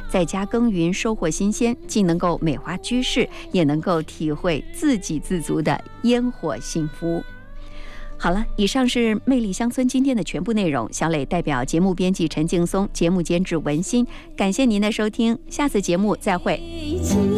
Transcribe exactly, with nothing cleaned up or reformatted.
在家耕耘，收获新鲜，既能够美化居室，也能够体会自给自足的烟火幸福。好了，以上是魅力乡村今天的全部内容。小磊代表节目编辑陈劲松，节目监制文心，感谢您的收听，下次节目再会。